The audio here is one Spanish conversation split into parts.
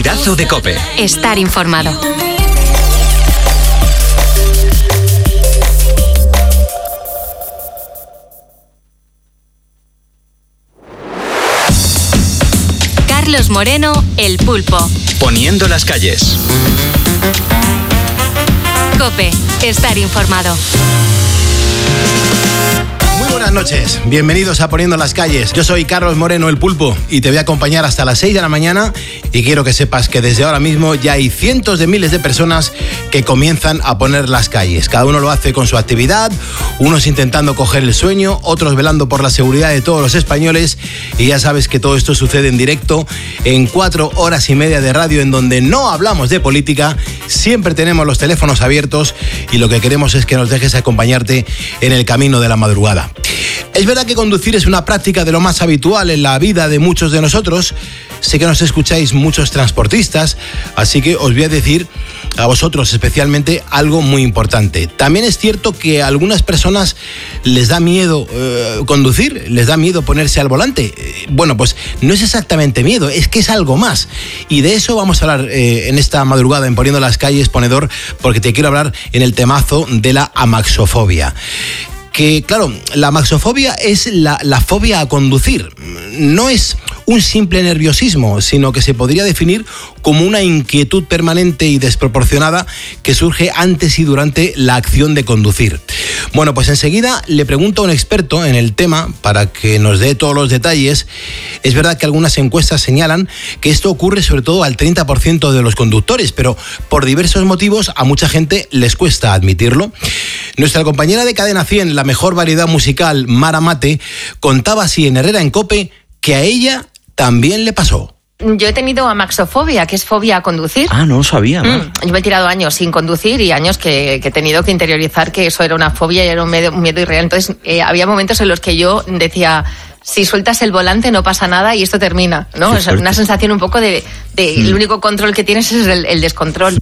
partidazo de COPE. Estar informado. Carlos Moreno, El Pulpo. Poniendo las calles. COPE. Estar informado. Muy buenas noches, bienvenidos a Poniendo las Calles. Yo soy Carlos Moreno, El Pulpo, y te voy a acompañar hasta las 6 de la mañana y quiero que sepas que desde ahora mismo ya hay cientos de miles de personas que comienzan a poner las calles. Cada uno lo hace con su actividad, unos intentando coger el sueño, otros velando por la seguridad de todos los españoles, y ya sabes que todo esto sucede en directo en 4 horas y media de radio en donde no hablamos de política, siempre tenemos los teléfonos abiertos y lo que queremos es que nos dejes acompañarte en el camino de la madrugada. Es verdad que conducir es una práctica de lo más habitual en la vida de muchos de nosotros. Sé que nos escucháis muchos transportistas, así que os voy a decir a vosotros especialmente algo muy importante. También es cierto que a algunas personas les da miedo conducir, les da miedo ponerse al volante. Bueno, pues no es exactamente miedo, es que es algo más. Y de eso vamos a hablar en esta madrugada en Poniendo las Calles, ponedor, porque te quiero hablar en el temazo de la amaxofobia. Que, claro, la amaxofobia es la fobia a conducir. No es un simple nerviosismo, sino que se podría definir como una inquietud permanente y desproporcionada que surge antes y durante la acción de conducir. Bueno, pues enseguida le pregunto a un experto en el tema para que nos dé todos los detalles. Es verdad que algunas encuestas señalan que esto ocurre sobre todo al 30% de los conductores, pero por diversos motivos a mucha gente les cuesta admitirlo. Nuestra compañera de Cadena 100, la mejor variedad musical, Mara Mate, contaba así en Herrera en COPE que a ella también le pasó. Yo he tenido amaxofobia, que es fobia a conducir. Ah, no lo sabía. Yo me he tirado años sin conducir y años que he tenido que interiorizar que eso era una fobia y era un miedo irreal. Entonces, había momentos en los que yo decía, si sueltas el volante no pasa nada y esto termina, ¿no? O sea, una sensación un poco de el único control que tienes es el descontrol.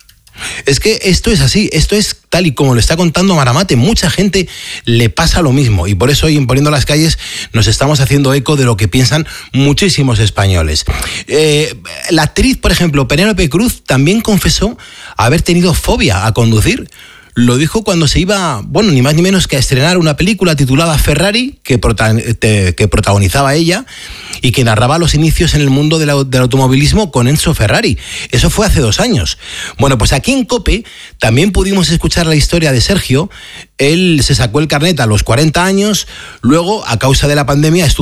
Es que esto es así, esto es tal y como lo está contando Mara Mate. Mucha gente le pasa lo mismo y por eso hoy en Poniendo las Calles nos estamos haciendo eco de lo que piensan muchísimos españoles. La actriz, por ejemplo, Penélope Cruz, también confesó haber tenido fobia a conducir. Lo dijo cuando se iba, bueno, ni más ni menos que a estrenar una película titulada Ferrari, que protagonizaba ella y que narraba los inicios en el mundo del automovilismo con Enzo Ferrari. Eso fue hace 2 años. Bueno, pues aquí en COPE también pudimos escuchar la historia de Sergio. Él se sacó el carnet a los 40 años, luego, a causa de la pandemia, estuvo